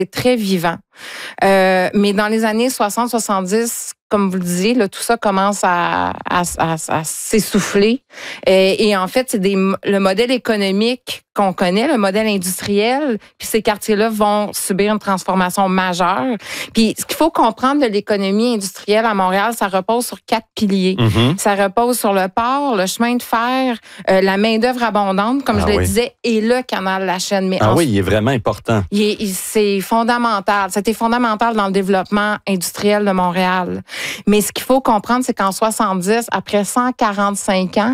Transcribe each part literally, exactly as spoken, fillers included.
très vivant. Euh, mais dans les années soixante soixante-dix, comme vous le disiez, là, tout ça commence à, à, à, à s'essouffler. Et, et en fait, c'est des, le modèle économique qu'on connaît, le modèle industriel, puis ces quartiers-là vont subir une transformation majeure. Puis ce qu'il faut comprendre de l'économie industrielle à Montréal, ça repose sur quatre piliers. Mm-hmm. Ça repose sur le port, le chemin de fer, euh, la main-d'œuvre abondante, comme ah, je le oui. disais, et le canal de la Chine. Mais ah en, oui, il est vraiment important. Il est, il, c'est fondamental. C'était fondamental dans le développement industriel de Montréal. Mais ce qu'il faut comprendre, c'est qu'en soixante-dix, après cent quarante-cinq ans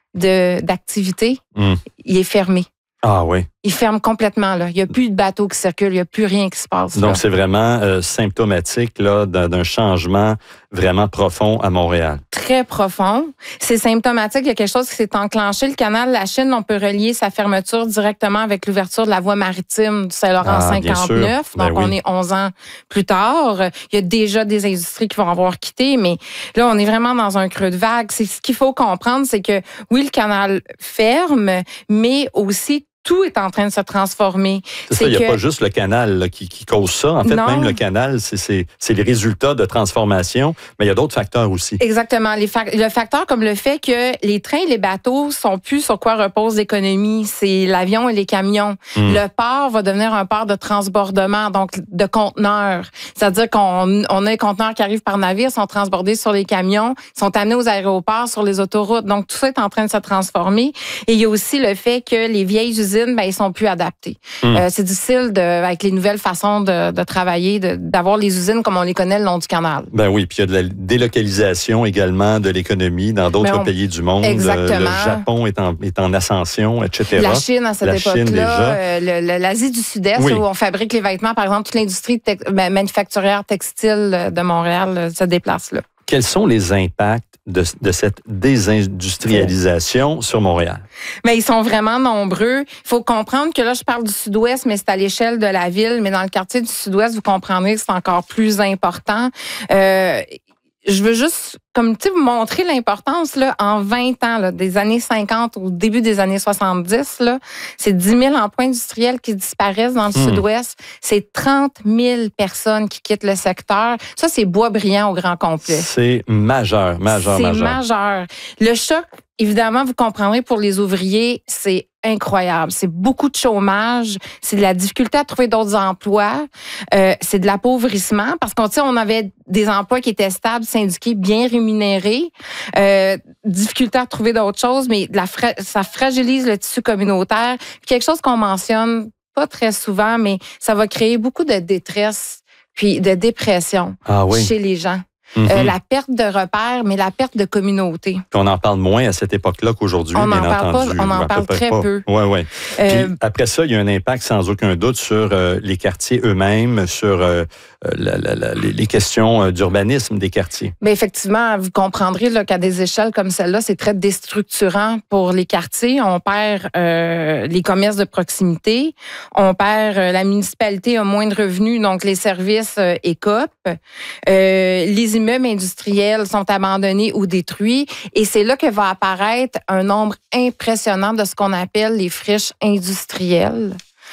de, d'activité, mm. il est fermé. Ah oui. Il ferme complètement. Là. Il n'y a plus de bateaux qui circulent, il n'y a plus rien qui se passe. Donc, là. c'est vraiment euh, symptomatique là, d'un, d'un changement vraiment profond à Montréal. Très profond. C'est symptomatique. Il y a quelque chose qui s'est enclenché. Le canal de la Chine, on peut relier sa fermeture directement avec l'ouverture de la voie maritime du Saint-Laurent en cinquante-neuf. Ben Donc, oui. on est onze ans plus tard. Il y a déjà des industries qui vont avoir quitté, mais là, on est vraiment dans un creux de vague. C'est ce qu'il faut comprendre, c'est que oui, le canal ferme, mais aussi tout est en train de se transformer. C'est, c'est ça, il n'y a que... pas juste le canal là, qui, qui cause ça. En fait, non. Même le canal, c'est, c'est, c'est les résultats de transformation, mais il y a d'autres facteurs aussi. Exactement. Les fa- le facteur comme le fait que les trains et les bateaux sont plus sur quoi repose l'économie, c'est l'avion et les camions. Mmh. Le port va devenir un port de transbordement, donc de conteneurs. C'est-à-dire qu'on on a les conteneurs qui arrivent par navire, sont transbordés sur les camions, sont amenés aux aéroports, sur les autoroutes. Donc, tout ça est en train de se transformer. Et il y a aussi le fait que les vieilles usines Ben, ils sont plus adaptés. Mmh. Euh, c'est difficile, de, avec les nouvelles façons de, de travailler, de, d'avoir les usines comme on les connaît le long du canal. Ben oui, puis il y a de la délocalisation également de l'économie dans d'autres on... pays du monde. Exactement. Le Japon est en, est en ascension, et cetera. La Chine, à cette la époque-là, euh, le, le, l'Asie du Sud-Est, oui. où on fabrique les vêtements, par exemple, toute l'industrie te- ben, manufacturière textile de Montréal se déplace là. Quels sont les impacts de, de cette désindustrialisation sur Montréal? Mais ils sont vraiment nombreux. Il faut comprendre que là, je parle du Sud-Ouest, mais c'est à l'échelle de la ville. Mais dans le quartier du Sud-Ouest, vous comprendrez que c'est encore plus important. Euh, je veux juste, comme tu sais, vous montrer l'importance là en vingt ans, là, des années cinquante au début des années soixante-dix. Là, c'est dix mille emplois industriels qui disparaissent dans le mmh. Sud-Ouest. C'est trente mille personnes qui quittent le secteur. Ça, c'est Boisbriand au grand complet. C'est majeur, majeur, c'est majeur. C'est majeur. Le choc, évidemment, vous comprendrez, pour les ouvriers, c'est incroyable. C'est beaucoup de chômage, c'est de la difficulté à trouver d'autres emplois, euh, c'est de l'appauvrissement parce qu'on, tu sais, on avait des emplois qui étaient stables, syndiqués, bien rémunérés, euh, difficulté à trouver d'autres choses, mais de la fra- ça fragilise le tissu communautaire. Puis quelque chose qu'on mentionne pas très souvent, mais ça va créer beaucoup de détresse puis de dépression ah oui. chez les gens. Mm-hmm. Euh, la perte de repères, mais la perte de communauté. Puis on en parle moins à cette époque-là qu'aujourd'hui, on bien en parle entendu. Pas, on en parle très pas. peu. Ouais, ouais. Euh, Puis après ça, il y a un impact sans aucun doute sur euh, les quartiers eux-mêmes, sur euh, la, la, la, les questions d'urbanisme des quartiers. Bien, effectivement, vous comprendrez là, qu'à des échelles comme celle-là, c'est très déstructurant pour les quartiers. On perd euh, les commerces de proximité, on perd euh, la municipalité a moins de revenus, donc les services euh, écopent. Euh, les immeubles industriels sont abandonnés ou détruits. Et c'est là que va apparaître un nombre impressionnant de ce qu'on appelle les friches industrielles.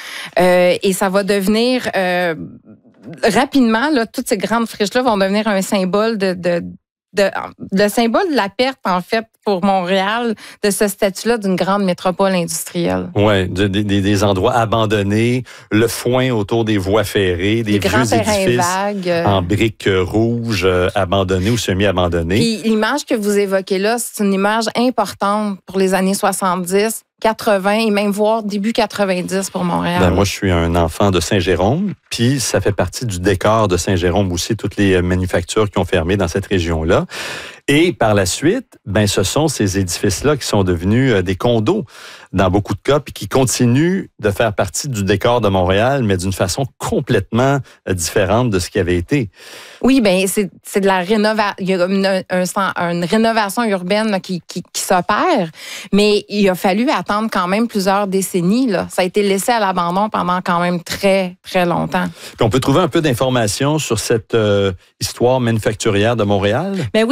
Euh, et ça va devenir... Euh, rapidement, là, toutes ces grandes friches-là vont devenir un symbole de... de De, le symbole de la perte, en fait, pour Montréal, de ce statut-là d'une grande métropole industrielle. Oui, de, de, des endroits abandonnés, le foin autour des voies ferrées, des, des vieux édifices vagues. en briques rouges euh, abandonnés ou semi-abandonnés. Puis l'image que vous évoquez là, c'est une image importante pour les années soixante-dix, quatre-vingts et même voire début quatre-vingt-dix pour Montréal. Ben, moi, je suis un enfant de Saint-Jérôme, puis ça fait partie du décor de Saint-Jérôme aussi, toutes les manufactures qui ont fermé dans cette région-là. Et par la suite, ben, ce sont ces édifices-là qui sont devenus euh, des condos dans beaucoup de cas, puis qui continuent de faire partie du décor de Montréal, mais d'une façon complètement euh, différente de ce qui avait été. Oui, ben c'est, c'est de la rénovation. Il y a une, un, une rénovation urbaine là, qui, qui, qui s'opère, mais il a fallu attendre quand même plusieurs décennies. Là. Ça a été laissé à l'abandon pendant quand même très, très longtemps. Puis on peut trouver un peu d'informations sur cette euh, histoire manufacturière de Montréal? Ben oui, j'aimerais ça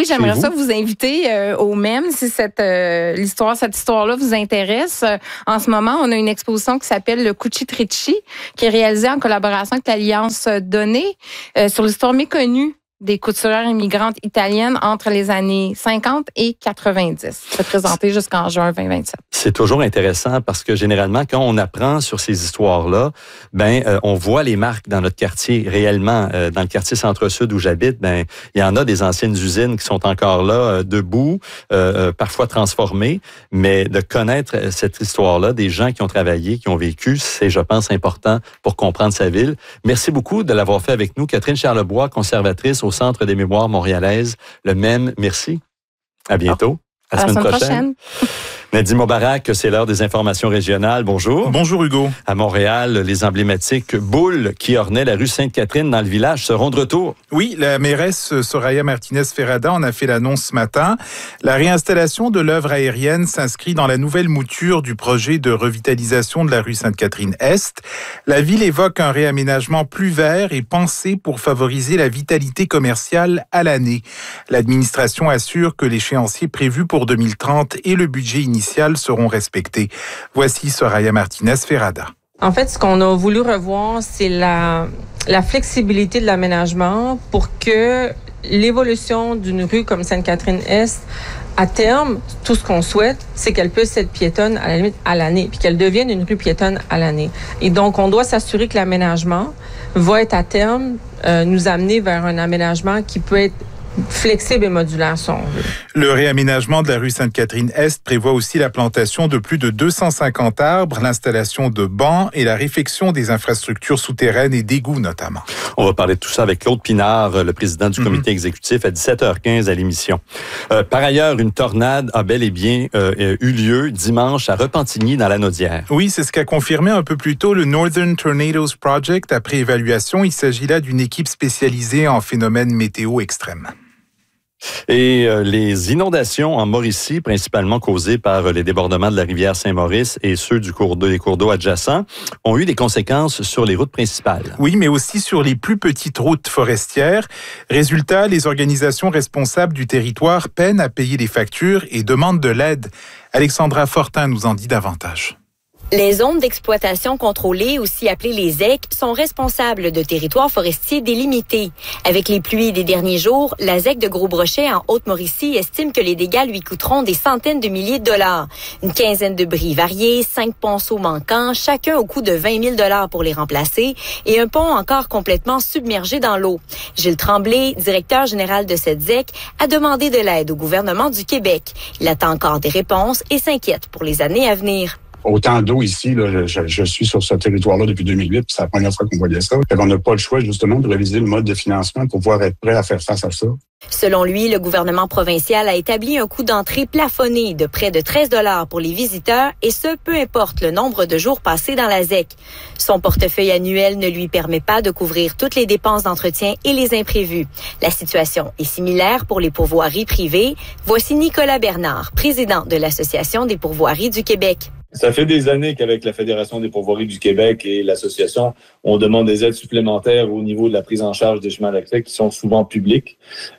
ça vous inviter euh, au M E M si cette euh, l'histoire, cette histoire-là vous intéresse. Euh, en ce moment, on a une exposition qui s'appelle le Cucitrici, qui est réalisée en collaboration avec l'Alliance Donnée euh, sur l'histoire méconnue des couturières immigrantes italiennes entre les années cinquante et quatre-vingt-dix. C'est présenté jusqu'en juin vingt vingt-sept. C'est toujours intéressant parce que généralement, quand on apprend sur ces histoires-là, ben euh, on voit les marques dans notre quartier réellement. Euh, dans le quartier Centre-Sud où j'habite, ben il y en a des anciennes usines qui sont encore là, euh, debout, euh, euh, parfois transformées. Mais de connaître cette histoire-là, des gens qui ont travaillé, qui ont vécu, c'est, je pense, important pour comprendre sa ville. Merci beaucoup de l'avoir fait avec nous, Catherine Charlebois, conservatrice au Centre des mémoires montréalaises. Le M E M, merci. À bientôt. À la, à la semaine, semaine prochaine. prochaine. Nadim Mobarak, c'est l'heure des informations régionales. Bonjour. Bonjour Hugo. À Montréal, les emblématiques boules qui ornaient la rue Sainte-Catherine dans le village seront de retour. Oui, la mairesse Soraya Martinez-Ferrada en a fait l'annonce ce matin. La réinstallation de l'œuvre aérienne s'inscrit dans la nouvelle mouture du projet de revitalisation de la rue Sainte-Catherine-Est. La ville évoque un réaménagement plus vert et pensé pour favoriser la vitalité commerciale à l'année. L'administration assure que l'échéancier prévu pour deux mille trente et le budget initial seront respectés. Voici Soraya Martinez-Ferrada. En fait, ce qu'on a voulu revoir, c'est la, la flexibilité de l'aménagement pour que l'évolution d'une rue comme Sainte-Catherine-Est, à terme, tout ce qu'on souhaite, c'est qu'elle puisse être piétonne à la limite à l'année, puis qu'elle devienne une rue piétonne à l'année. Et donc, on doit s'assurer que l'aménagement va être à terme, euh, nous amener vers un aménagement qui peut être flexible et modulaire, si on veut. Le réaménagement de la rue Sainte-Catherine-Est prévoit aussi la plantation de plus de deux cent cinquante arbres, l'installation de bancs et la réfection des infrastructures souterraines et d'égouts notamment. On va parler de tout ça avec Claude Pinard, le président du comité mm-hmm. exécutif, à dix-sept heures quinze à l'émission. Euh, par ailleurs, une tornade a bel et bien euh, eu lieu dimanche à Repentigny dans la Naudière. Oui, c'est ce qu'a confirmé un peu plus tôt le Northern Tornadoes Project. Après évaluation, il s'agit là d'une équipe spécialisée en phénomènes météo extrêmes. Et euh, les inondations en Mauricie, principalement causées par euh, les débordements de la rivière Saint-Maurice et ceux du cours d'eau, des cours d'eau adjacents, ont eu des conséquences sur les routes principales. Oui, mais aussi sur les plus petites routes forestières. Résultat, les organisations responsables du territoire peinent à payer les factures et demandent de l'aide. Alexandra Fortin nous en dit davantage. Les zones d'exploitation contrôlées, aussi appelées les Z E C, sont responsables de territoires forestiers délimités. Avec les pluies des derniers jours, la Z E C de Gros-Brochet en Haute-Mauricie estime que les dégâts lui coûteront des centaines de milliers de dollars. Une quinzaine de bris variés, cinq ponceaux manquants, chacun au coût de vingt mille dollars pour les remplacer et un pont encore complètement submergé dans l'eau. Gilles Tremblay, directeur général de cette Z E C, a demandé de l'aide au gouvernement du Québec. Il attend encore des réponses et s'inquiète pour les années à venir. Autant d'eau ici, là, je, je suis sur ce territoire-là depuis deux mille huit, puis c'est la première fois qu'on voyait ça. Fait qu'on n'a pas le choix, justement, de réviser le mode de financement pour pouvoir être prêt à faire face à ça. Selon lui, le gouvernement provincial a établi un coût d'entrée plafonné de près de treize dollars pour les visiteurs, et ce, peu importe le nombre de jours passés dans la Z E C. Son portefeuille annuel ne lui permet pas de couvrir toutes les dépenses d'entretien et les imprévus. La situation est similaire pour les pourvoiries privées. Voici Nicolas Bernard, président de l'Association des pourvoiries du Québec. Ça fait des années qu'avec la Fédération des pourvoiries du Québec et l'association, on demande des aides supplémentaires au niveau de la prise en charge des chemins d'accès qui sont souvent publics.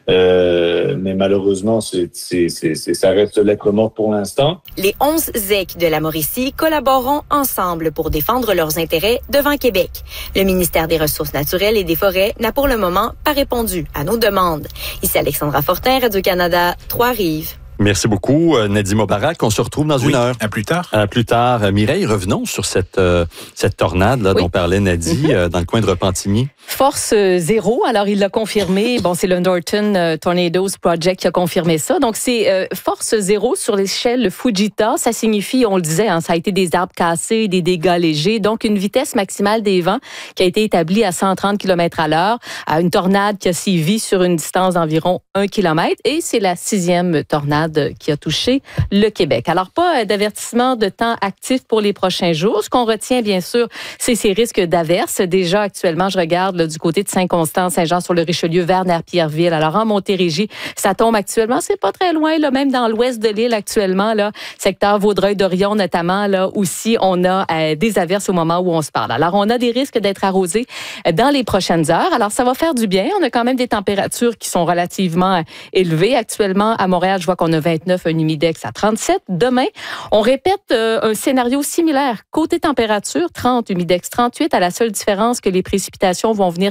Euh, mais malheureusement, c'est, c'est, c'est, c'est, ça reste lettre morte pour l'instant. Les onze Z E C de la Mauricie collaboreront ensemble pour défendre leurs intérêts devant Québec. Le ministère des Ressources naturelles et des Forêts n'a pour le moment pas répondu à nos demandes. Ici Alexandra Fortin, Radio-Canada, Trois-Rives. Merci beaucoup, Nadim Mobarak. On se retrouve dans oui, une heure. À plus tard. À plus tard. Mireille, revenons sur cette, euh, cette tornade là, oui. dont parlait Nadie euh, dans le coin de Repentigny. Force zéro, alors il l'a confirmé. Bon, c'est le Northern euh, Tornadoes Project qui a confirmé ça. Donc, c'est euh, force zéro sur l'échelle Fujita. Ça signifie, on le disait, hein, ça a été des arbres cassés, des dégâts légers. Donc, une vitesse maximale des vents qui a été établie à cent trente kilomètres à l'heure. À une tornade qui a sévi sur une distance d'environ un kilomètre. Et c'est la sixième tornade tornade qui a touché le Québec. Alors, pas d'avertissement de temps actif pour les prochains jours. Ce qu'on retient, bien sûr, c'est ces risques d'averses. Déjà, actuellement, je regarde là, du côté de Saint-Constant, Saint-Jean-sur-le-Richelieu, vers Pierreville. Alors, en Montérégie, ça tombe actuellement. C'est pas très loin, là, même dans l'ouest de l'île actuellement, là, secteur Vaudreuil-Dorion notamment, là, aussi, on a euh, des averses au moment où on se parle. Alors, on a des risques d'être arrosés dans les prochaines heures. Alors, ça va faire du bien. On a quand même des températures qui sont relativement élevées. Actuellement, à Montréal, je vois qu'on a vingt-neuf, un humidex à trente-sept. Demain, on répète euh, un scénario similaire. Côté température, trente, humidex trente-huit, à la seule différence que les précipitations vont venir